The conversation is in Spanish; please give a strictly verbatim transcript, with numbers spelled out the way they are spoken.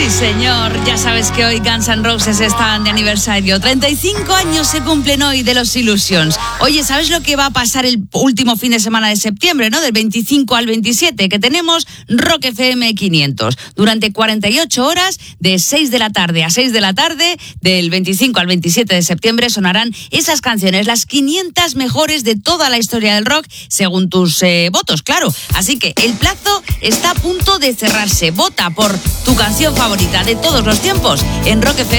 Sí, señor. Ya sabes que hoy Guns N' Roses están de aniversario. treinta y cinco años se cumplen hoy de los Illusions. Oye, ¿sabes lo que va a pasar el último fin de semana de septiembre, no? Del veinticinco al veintisiete, que tenemos Rock F M quinientos. Durante cuarenta y ocho horas, de seis de la tarde a seis de la tarde, del veinticinco al veintisiete de septiembre, sonarán esas canciones, las quinientas mejores de toda la historia del rock, según tus eh, votos, claro. Así que el plazo está a punto de cerrarse. Vota por tu canción favorita de todos los tiempos en rock f